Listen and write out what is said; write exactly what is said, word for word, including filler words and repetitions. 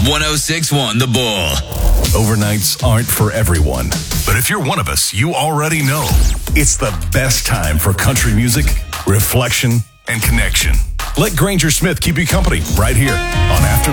one oh six point one The Bull. Overnights aren't for everyone. But if you're one of us, you already know it's the best time for country music, reflection, and connection. Let Granger Smith keep you company right here on After